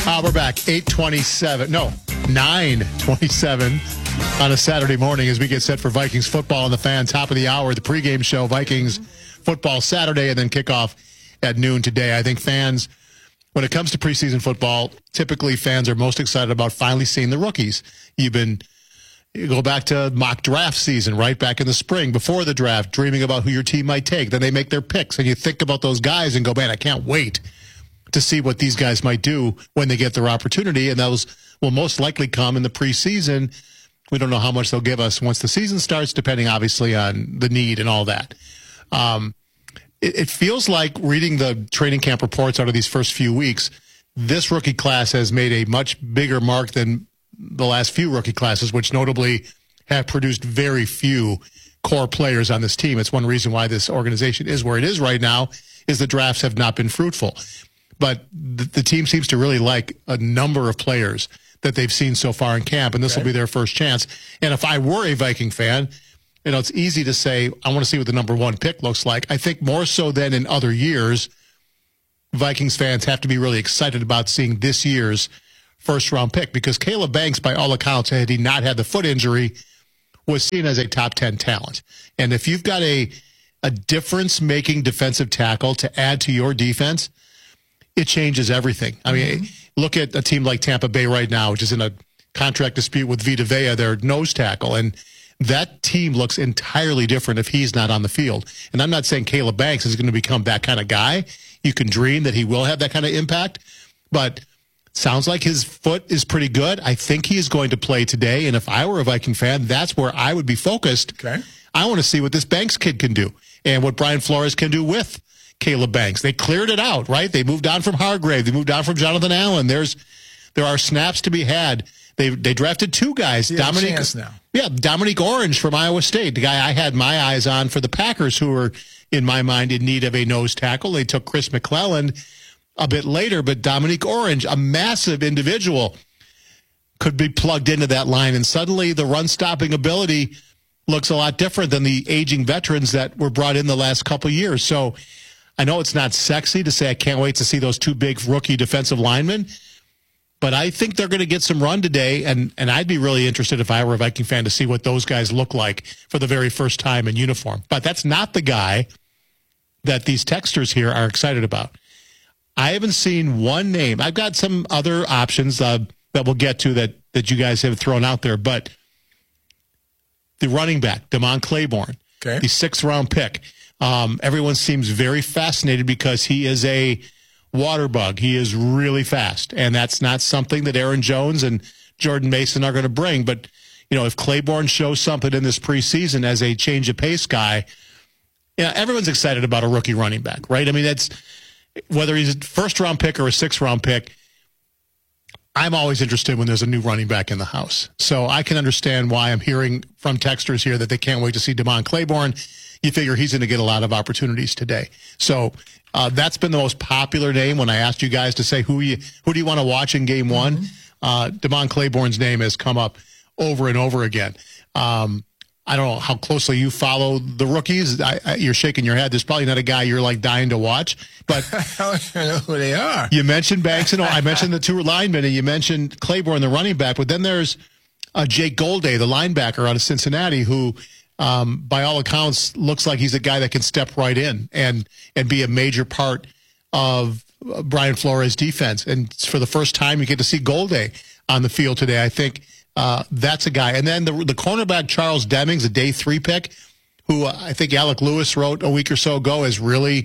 We're back, 9:27 on a Saturday morning as we get set for Vikings football on the Fan. Top of the hour, the pregame show, Vikings football Saturday, and then kickoff at noon today. I think fans, when it comes to preseason football, typically fans are most excited about finally seeing the rookies. You go back to mock draft season, right? Back in the spring, before the draft, dreaming about who your team might take. Then they make their picks, and you think about those guys and go, man, I can't wait to see what these guys might do when they get their opportunity, and those will most likely come in the preseason. We don't know how much they'll give us once the season starts, depending obviously on the need and all that. It feels like reading the training camp reports out of these first few weeks, this rookie class has made a much bigger mark than the last few rookie classes, which notably have produced very few core players on this team. It's one reason why this organization is where it is right now, is the drafts have not been fruitful. But the team seems to really like a number of players that they've seen so far in camp, and this will be their first chance. And if I were a Viking fan, it's easy to say, I want to see what the number one pick looks like. I think more so than in other years, Vikings fans have to be really excited about seeing this year's first-round pick, because Caleb Banks, by all accounts, had he not had the foot injury, was seen as a top 10 talent. And if you've got a difference-making defensive tackle to add to your defense, it changes everything. I mean, look at a team like Tampa Bay right now, which is in a contract dispute with Vita Vea, their nose tackle, and that team looks entirely different if he's not on the field. And I'm not saying Caleb Banks is going to become that kind of guy. You can dream that he will have that kind of impact, but sounds like his foot is pretty good. I think he is going to play today, and if I were a Viking fan, that's where I would be focused. Okay. I want to see what this Banks kid can do and what Brian Flores can do with Caleb Banks. They cleared it out, right? They moved on from Hargrave. They moved on from Jonathan Allen. There are snaps to be had. They drafted two guys. Dominique Orange from Iowa State, the guy I had my eyes on for the Packers, who were, in my mind, in need of a nose tackle. They took Chris McClellan a bit later, but Dominique Orange, a massive individual, could be plugged into that line, and suddenly the run-stopping ability looks a lot different than the aging veterans that were brought in the last couple of years. So I know it's not sexy to say I can't wait to see those two big rookie defensive linemen, but I think they're going to get some run today, and I'd be really interested if I were a Viking fan to see what those guys look like for the very first time in uniform. But that's not the guy that these texters here are excited about. I haven't seen one name. I've got some other options that we'll get to that you guys have thrown out there, but the running back, Damon Claiborne, the 6th-round pick. Everyone seems very fascinated because he is a water bug. He is really fast, and that's not something that Aaron Jones and Jordan Mason are going to bring. But, if Claiborne shows something in this preseason as a change of pace guy, everyone's excited about a rookie running back, right? I mean, that's whether he's a first-round pick or a 6th-round pick, I'm always interested when there's a new running back in the house. So I can understand why I'm hearing from texters here that they can't wait to see Damon Claiborne. You figure he's going to get a lot of opportunities today. So that's been the most popular name when I asked you guys to say who do you want to watch in game one. Damon Claiborne's name has come up over and over again. I don't know how closely you follow the rookies. You're shaking your head. There's probably not a guy you're like dying to watch. But I don't know who they are. You mentioned Banks, and I mentioned the two linemen, and you mentioned Claiborne, the running back. But then there's Jake Golday, the linebacker out of Cincinnati, who by all accounts looks like he's a guy that can step right in and be a major part of Brian Flores' defense. And for the first time, you get to see Golday on the field today. I think that's a guy. And then the cornerback, Charles Demings, a day 3 pick, who I think Alec Lewis wrote a week or so ago has really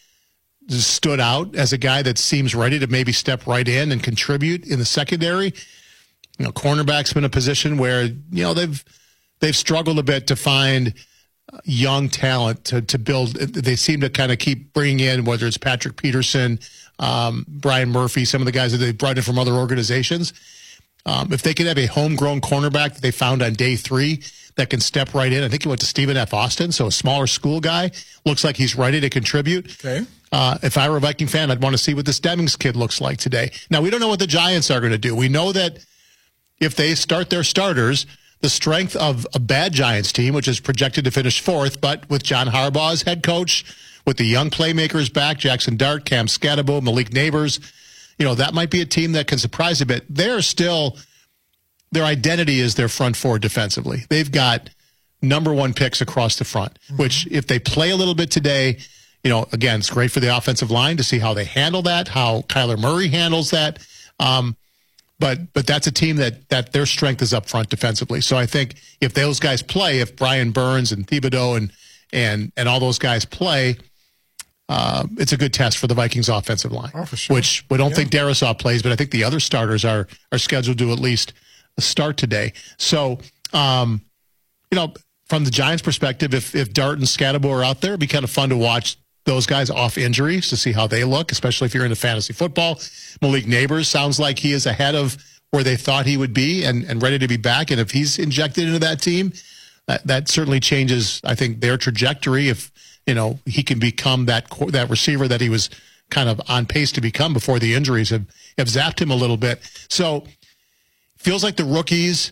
stood out as a guy that seems ready to maybe step right in and contribute in the secondary. Cornerback's been a position where, they've struggled a bit to find young talent to build. They seem to kind of keep bringing in, whether it's Patrick Peterson, Brian Murphy, some of the guys that they've brought in from other organizations. If they could have a homegrown cornerback that they found on day 3 that can step right in. I think he went to Stephen F. Austin, so a smaller school guy. Looks like he's ready to contribute. Okay. If I were a Viking fan, I'd want to see what this Demings kid looks like today. Now, we don't know what the Giants are going to do. We know that if they start their starters, the strength of a bad Giants team, which is projected to finish 4th, but with John Harbaugh as head coach, with the young playmakers back, Jackson Dart, Cam Scatterbo, Malik Neighbors, that might be a team that can surprise a bit. Their identity is their front four defensively. They've got number one picks across the front, which if they play a little bit today, again, it's great for the offensive line to see how they handle that, how Kyler Murray handles that. But that's a team that their strength is up front defensively. So I think if those guys play, if Brian Burns and Thibodeau and all those guys play, it's a good test for the Vikings offensive line. Oh, for sure. Which we don't think Darisaw plays, but I think the other starters are scheduled to at least start today. So, from the Giants' perspective, if Dart and Scatterbo are out there, it'd be kind of fun to watch those guys off injuries to see how they look, especially if you're into fantasy football. Malik Neighbors sounds like he is ahead of where they thought he would be and ready to be back. And if he's injected into that team, that certainly changes, I think, their trajectory. If, he can become that receiver that he was kind of on pace to become before the injuries have zapped him a little bit. So feels like the rookies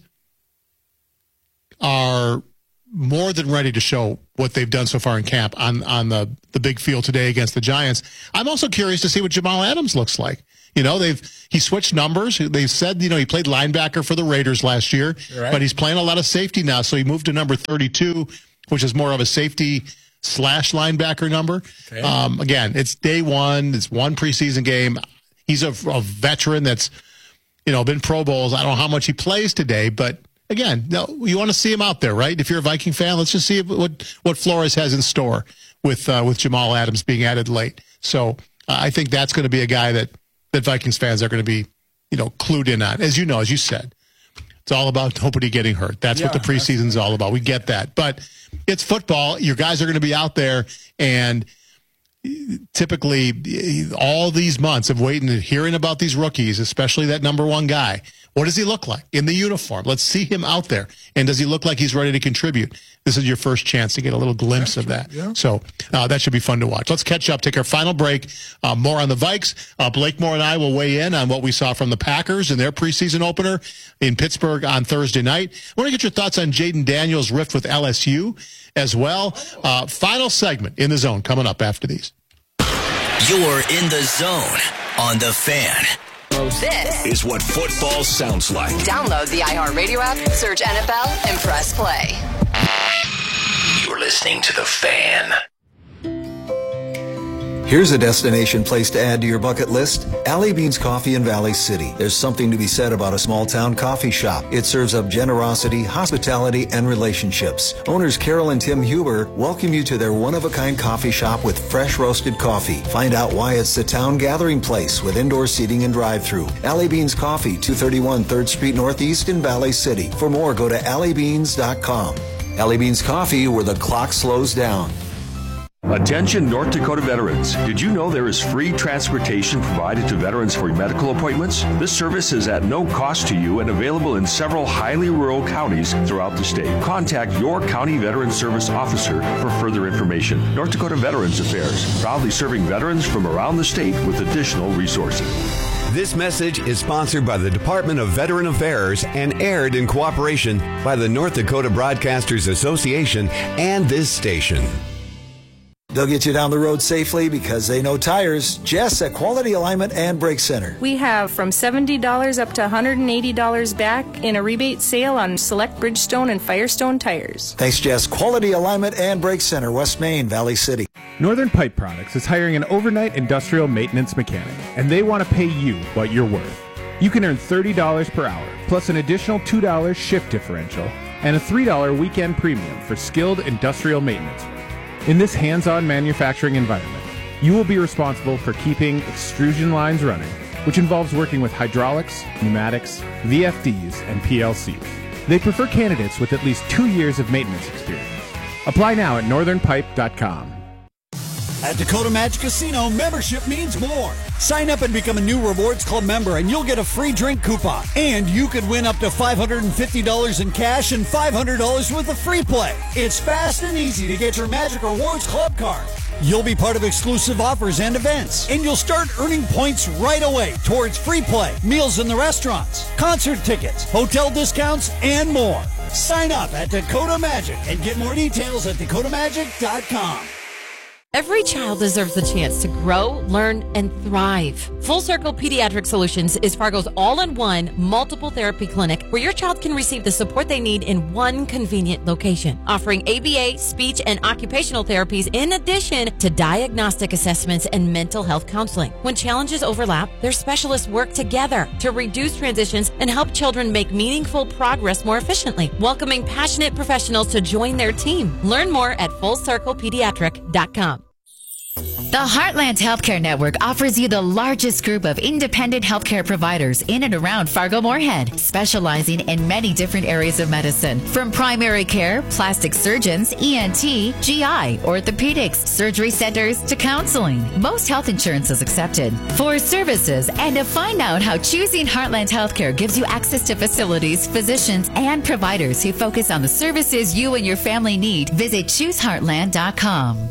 are more than ready to show what they've done so far in camp on the big field today against the Giants. I'm also curious to see what Jamal Adams looks like. He switched numbers. They've said, he played linebacker for the Raiders last year, right, but he's playing a lot of safety now. So he moved to number 32, which is more of a safety/linebacker number. Okay. Again, it's day one. It's one preseason game. He's a veteran that's, been Pro Bowls. I don't know how much he plays today, but again, you want to see him out there, right? If you're a Viking fan, let's just see what Flores has in store with Jamal Adams being added late. So I think that's going to be a guy that Vikings fans are going to be, clued in on. As you said, it's all about nobody getting hurt. That's what the preseason's all about. We get that. But it's football. Your guys are going to be out there, and typically all these months of waiting and hearing about these rookies, especially that number one guy, what does he look like in the uniform? Let's see him out there. And does he look like he's ready to contribute? This is your first chance to get a little glimpse of that. Yeah. So that should be fun to watch. Let's catch up, take our final break. More on the Vikes. Blake Moore and I will weigh in on what we saw from the Packers in their preseason opener in Pittsburgh on Thursday night. I want to get your thoughts on Jaden Daniels' rift with LSU as well. Final segment in the zone coming up after these. You're in the zone on The Fan. This is what football sounds like. Download the iHeartRadio app, search NFL, and press play. You're listening to The Fan. Here's a destination place to add to your bucket list. Alley Beans Coffee in Valley City. There's something to be said about a small-town coffee shop. It serves up generosity, hospitality, and relationships. Owners Carol and Tim Huber welcome you to their one-of-a-kind coffee shop with fresh roasted coffee. Find out why it's the town gathering place with indoor seating and drive-through. Alley Beans Coffee, 231 3rd Street Northeast in Valley City. For more, go to alleybeans.com. Alley Beans Coffee, where the clock slows down. Attention North Dakota veterans. Did you know there is free transportation provided to veterans for medical appointments? This service is at no cost to you and available in several highly rural counties throughout the state. Contact your county veteran service officer for further information. North Dakota Veterans Affairs, proudly serving veterans from around the state with additional resources. This message is sponsored by the Department of Veteran Affairs and aired in cooperation by the North Dakota Broadcasters Association and this station. They'll get you down the road safely because they know tires. Jess at Quality Alignment and Brake Center. We have from $70 up to $180 back in a rebate sale on select Bridgestone and Firestone tires. Thanks, Jess. Quality Alignment and Brake Center, West Main, Valley City. Northern Pipe Products is hiring an overnight industrial maintenance mechanic, and they want to pay you what you're worth. You can earn $30 per hour, plus an additional $2 shift differential, and a $3 weekend premium for skilled industrial maintenance work. In this hands-on manufacturing environment, you will be responsible for keeping extrusion lines running, which involves working with hydraulics, pneumatics, VFDs, and PLCs. They prefer candidates with at least 2 years of maintenance experience. Apply now at northernpipe.com. At Dakota Magic Casino, membership means more. Sign up and become a new Rewards Club member, and you'll get a free drink coupon. And you could win up to $550 in cash and $500 with a free play. It's fast and easy to get your Magic Rewards Club card. You'll be part of exclusive offers and events, and you'll start earning points right away towards free play, meals in the restaurants, concert tickets, hotel discounts, and more. Sign up at Dakota Magic and get more details at dakotamagic.com. Every child deserves the chance to grow, learn, and thrive. Full Circle Pediatric Solutions is Fargo's all-in-one multiple therapy clinic where your child can receive the support they need in one convenient location, offering ABA, speech, and occupational therapies in addition to diagnostic assessments and mental health counseling. When challenges overlap, their specialists work together to reduce transitions and help children make meaningful progress more efficiently, welcoming passionate professionals to join their team. Learn more at FullCirclePediatric.com. The Heartland Healthcare Network offers you the largest group of independent healthcare providers in and around Fargo-Moorhead, specializing in many different areas of medicine, from primary care, plastic surgeons, ENT, GI, orthopedics, surgery centers, to counseling. Most health insurance is accepted. For services and to find out how choosing Heartland Healthcare gives you access to facilities, physicians, and providers who focus on the services you and your family need, visit ChooseHeartland.com.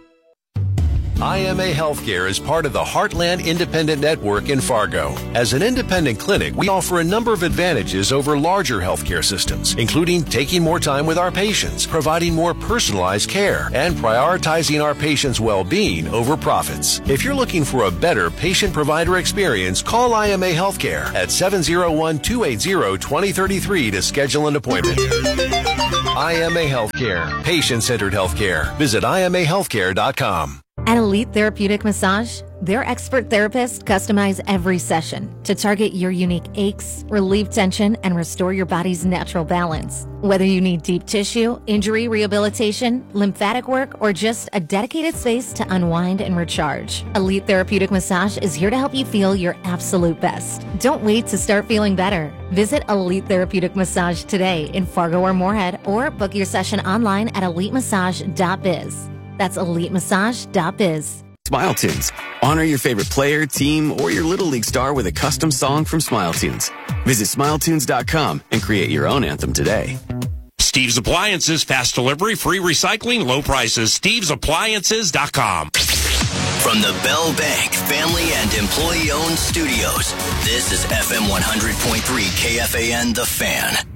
IMA Healthcare is part of the Heartland Independent Network in Fargo. As an independent clinic, we offer a number of advantages over larger healthcare systems, including taking more time with our patients, providing more personalized care, and prioritizing our patients' well-being over profits. If you're looking for a better patient-provider experience, call IMA Healthcare at 701-280-2033 to schedule an appointment. IMA Healthcare, patient-centered healthcare. Visit IMAHealthcare.com. At Elite Therapeutic Massage, their expert therapists customize every session to target your unique aches, relieve tension, and restore your body's natural balance. Whether you need deep tissue, injury rehabilitation, lymphatic work, or just a dedicated space to unwind and recharge, Elite Therapeutic Massage is here to help you feel your absolute best. Don't wait to start feeling better. Visit Elite Therapeutic Massage today in Fargo or Moorhead, or book your session online at elitemassage.biz. That's elitemassage.biz. Smile Tunes. Honor your favorite player, team, or your Little League star with a custom song from Smile Tunes. Visit SmileTunes.com and create your own anthem today. Steve's Appliances, fast delivery, free recycling, low prices. Steve'sAppliances.com. From the Bell Bank family and employee-owned studios, this is FM 100.3 KFAN The Fan.